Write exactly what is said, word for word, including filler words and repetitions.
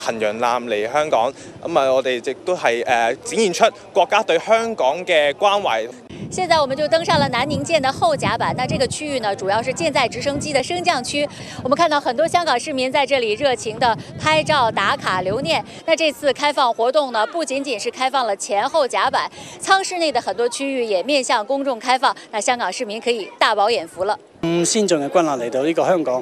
衡陽艦嚟香港，咁啊，我哋亦都係誒展現出國家對香港嘅關懷。 現在我們就登上了南寧艦的後甲板，那這個區域呢，主要是艦載直升機的升降區。我們看到很多香港市民在這裡熱情的拍照打卡留念。那這次開放活動呢，不僅僅是開放了前後甲板，艙室內的很多區域也面向公眾開放。那香港市民可以大飽眼福了。 咁先進嘅軍艦嚟到呢個香港，